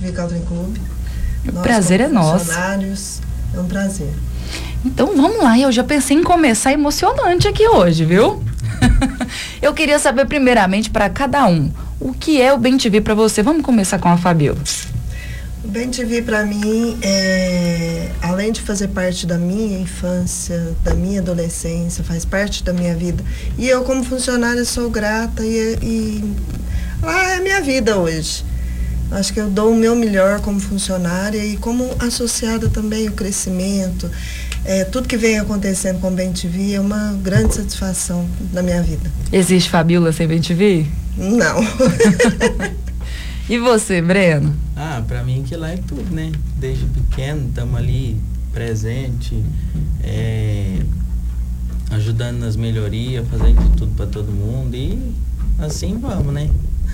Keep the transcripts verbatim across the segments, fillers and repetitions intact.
V Country Club. O prazer é nosso. É um prazer. Então vamos lá, eu já pensei em começar emocionante aqui hoje, viu? Eu queria saber primeiramente para cada um, o que é o Bem Te Vi para você? Vamos começar com a Fabiola. O Bem Te Vi para mim é, além de fazer parte da minha infância, da minha adolescência, faz parte da minha vida. E eu como funcionária sou grata e, e lá é a minha vida hoje. Acho que eu dou o meu melhor como funcionária e como associada também o crescimento. É, tudo que vem acontecendo com o Bem Te Vi é uma grande satisfação na minha vida. Existe Fabiola sem Bem Te Vi? Não. E você, Breno? Ah, pra mim que lá é tudo, né? Desde pequeno, estamos ali presente, é, ajudando nas melhorias, fazendo de tudo para todo mundo e assim vamos, né?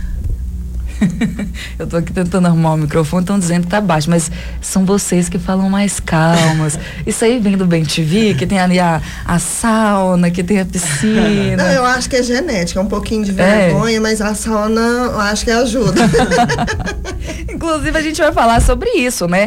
Eu tô aqui tentando arrumar o microfone, estão dizendo que tá baixo, mas são vocês que falam mais calmas. Isso aí vem do Bem Te Vi, que tem ali a, a sauna, que tem a piscina. Não, eu acho que é genética, é um pouquinho de vergonha, é. Mas a sauna eu acho que ajuda. Inclusive a gente vai falar sobre isso, né?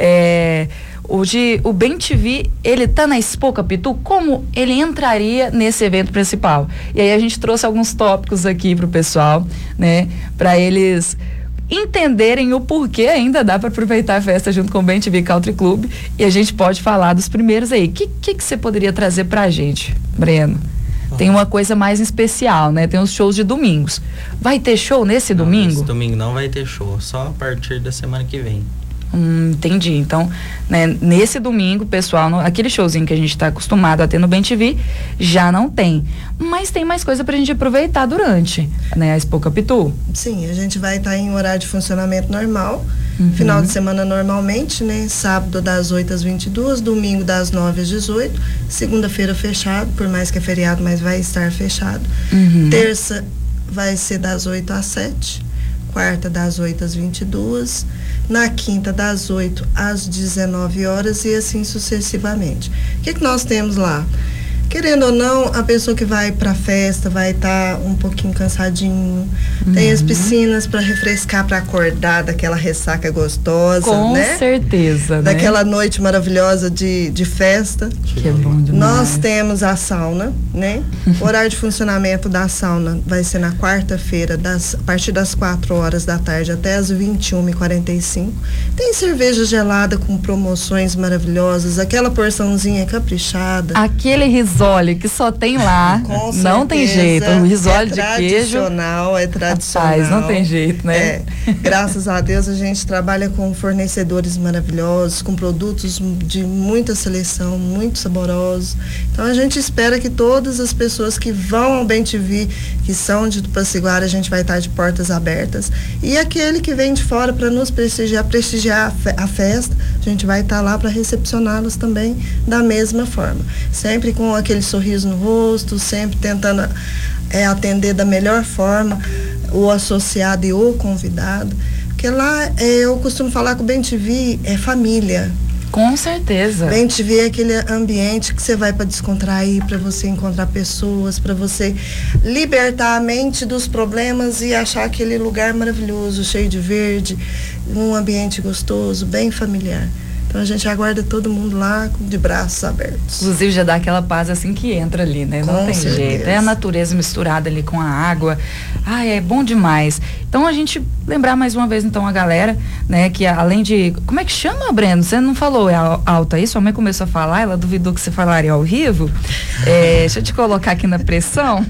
É, hoje o Bem Te Vi, ele tá na Expo Capitu, como ele entraria nesse evento principal? E aí a gente trouxe alguns tópicos aqui pro pessoal, né? Para eles entenderem o porquê ainda dá para aproveitar a festa junto com o Bem Te Vi Country Club, e a gente pode falar dos primeiros aí. O que, que que você poderia trazer pra gente, Breno? Tem uma coisa mais especial, né? Tem os shows de domingos. Vai ter show nesse não, domingo? Nesse domingo não vai ter show, só a partir da semana que vem. Hum, entendi. Então, né, nesse domingo, pessoal, no, aquele showzinho que a gente está acostumado a ter no Bem Te Vi, já não tem. Mas tem mais coisa pra gente aproveitar durante, né, a Expo Capitu. Sim, a gente vai estar tá em horário de funcionamento normal, uhum. Final de semana normalmente, né, sábado das oito às vinte e duas, domingo das nove às dezoito, segunda-feira fechado, por mais que é feriado, mas vai estar fechado. Uhum. Terça vai ser das oito às sete, quarta das oito às vinte e duas, na quinta das oito às dezenove horas e assim sucessivamente. O que que nós temos lá? Querendo ou não, a pessoa que vai para a festa vai estar tá um pouquinho cansadinho. Uhum. Tem as piscinas para refrescar, para acordar daquela ressaca gostosa, com né? Com certeza, daquela né? noite maravilhosa de, de festa. Que é bom demais. Nós temos a sauna, né? O horário de funcionamento da sauna vai ser na quarta-feira, das, a partir das quatro horas da tarde até as vinte e uma e quarenta e cinco. Tem cerveja gelada com promoções maravilhosas, aquela porçãozinha caprichada. Aquele risole que só tem lá, com não certeza, tem jeito, o risole é de queijo. Tradicional, é tradicional. Rapaz, não tem jeito, né? É, graças a Deus a gente trabalha com fornecedores maravilhosos, com produtos de muita seleção, muito saborosos. Então a gente espera que todas as pessoas que vão ao Bem Te Vi, que são de Tupaciguara, a gente vai estar de portas abertas. E aquele que vem de fora para nos prestigiar, prestigiar a, fe a festa, a gente vai estar lá para recepcioná-los também da mesma forma. Sempre com aquele sorriso no rosto, sempre tentando é, atender da melhor forma o associado e o convidado. Porque lá é, eu costumo falar que o Bem Te Vi é família. Com certeza. Bem Te Vi é aquele ambiente que você vai para descontrair, para você encontrar pessoas, para você libertar a mente dos problemas e achar aquele lugar maravilhoso, cheio de verde, um ambiente gostoso, bem familiar. Então a gente aguarda todo mundo lá de braços abertos. Inclusive já dá aquela paz assim que entra ali, né? Não Com tem certeza. jeito. É a natureza misturada ali com a água. Ai, é bom demais. Então a gente lembrar mais uma vez então a galera, né? Que além de... Como é que chama, Breno? Você não falou é alto aí? Sua mãe começou a falar, ela duvidou que você falaria ao vivo. É, deixa eu te colocar aqui na pressão.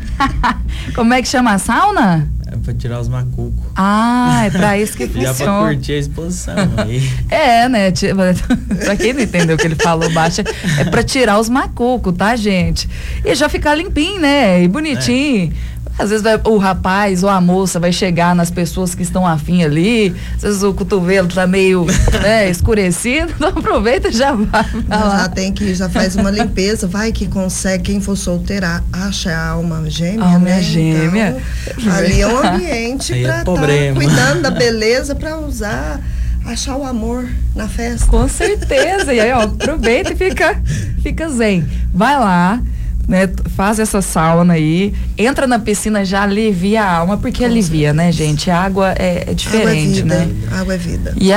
Como é que chama a sauna? É pra tirar os macucos. Ah, é pra isso que funciona. Já pra curtir a exposição aí. É, né? Pra quem não entendeu o que ele falou, baixa, é pra tirar os macucos, tá, gente? E já ficar limpinho, né? E bonitinho. É. Às vezes vai, o rapaz ou a moça vai chegar nas pessoas que estão afim ali, às vezes o cotovelo tá meio né, escurecido, então aproveita e já vai. Já tem que, já faz uma limpeza, vai que consegue, quem for solteira, acha a alma gêmea, alma né? gêmea. Então, ali é um ambiente aí pra é estar tá cuidando da beleza, pra usar, achar o amor na festa. Com certeza, e aí ó, aproveita e fica, fica zen. Vai lá, né, faz essa sauna aí, entra na piscina, já alivia a alma, porque Com alivia, certeza. né, gente? A água é, é diferente, água é vida, né? Água é vida. E